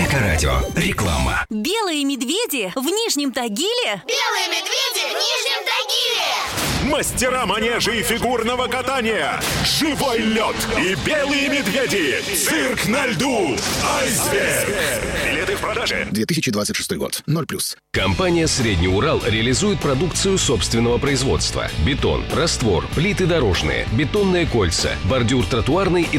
Авторадио. Реклама. Белые медведи в Нижнем Тагиле. Белые медведи в Нижнем Тагиле. Мастера манежа и фигурного катания. Живой лед и белые медведи. Цирк на льду. Айсберг. Билеты в продаже. 2026 год. 0+. Компания «Средний Урал» реализует продукцию собственного производства. Бетон, раствор, плиты дорожные, бетонные кольца, бордюр тротуарный и